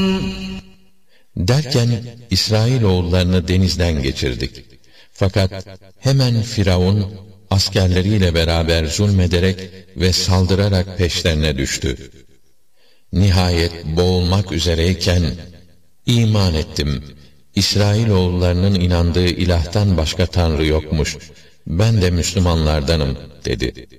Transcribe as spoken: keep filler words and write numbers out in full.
Derken İsrailoğullarını denizden geçirdik. Fakat hemen Firavun askerleriyle beraber zulmederek ve saldırarak peşlerine düştü. Nihayet boğulmak üzereyken, iman ettim, İsrailoğullarının inandığı ilahtan başka tanrı yokmuş, ben de Müslümanlardanım dedi.